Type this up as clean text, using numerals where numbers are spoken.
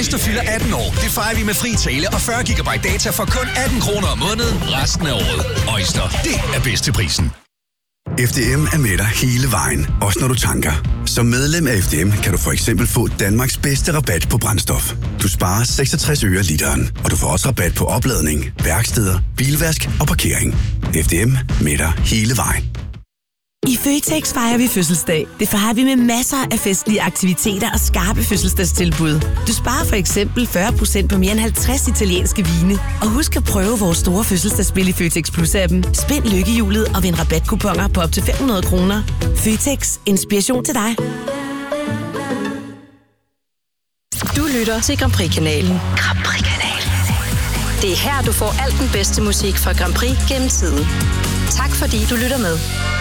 Hvis du fylder 18 år, det fejrer vi med fri tale og 40 GB data for kun 18 kroner om måneden resten af året. Øjster, det er bedst til prisen. FDM er med dig hele vejen, også når du tanker. Som medlem af FDM kan du for eksempel få Danmarks bedste rabat på brændstof. Du sparer 66 øre literen, og du får også rabat på opladning, værksteder, bilvask og parkering. FDM med dig hele vejen. I Føtex fejrer vi fødselsdag. Det fejrer vi med masser af festlige aktiviteter og skarpe fødselsdagstilbud. Du sparer for eksempel 40% på mere end 50 italienske vine. Og husk at prøve vores store fødselsdagsspil i Føtex Plus-appen. Spind lykkehjulet og vind rabatkuponer på op til 500 kroner. Føtex. Inspiration til dig. Du lytter til Grand Prix-kanalen. Grand Prix-kanalen. Det er her, du får alt den bedste musik fra Grand Prix gennem tiden. Tak fordi du lytter med.